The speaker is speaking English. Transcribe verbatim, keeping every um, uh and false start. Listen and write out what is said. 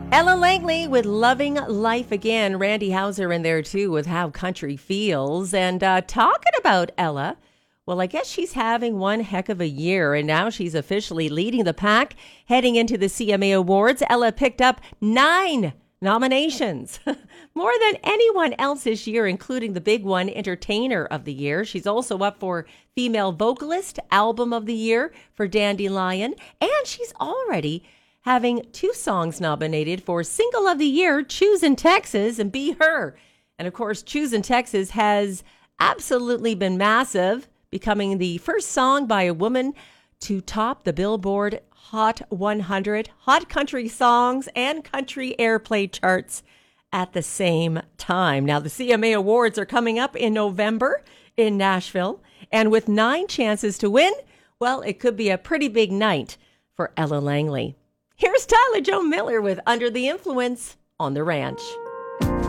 Ella Langley with Loving Life Again. Randy Houser in there too with How Country Feels. And uh, talking about Ella, well, I guess she's having one heck of a year, and now she's officially leading the pack heading into the C M A Awards. Ella picked up nine nominations, more than anyone else this year, including the big one, Entertainer of the Year. She's also up for Female Vocalist, Album of the Year for Dandelion, and she's already having two songs nominated for Single of the Year, Choosin' Texas and Be Her. And of course, Choosin' Texas has absolutely been massive, becoming the first song by a woman to top the Billboard Hot one hundred Hot Country Songs and Country Airplay charts at the same time. Now, the C M A Awards are coming up in November in Nashville, and with nine chances to win, well, it could be a pretty big night for Ella Langley. Here's Tyler Joe Miller with Under the Influence on The Ranch.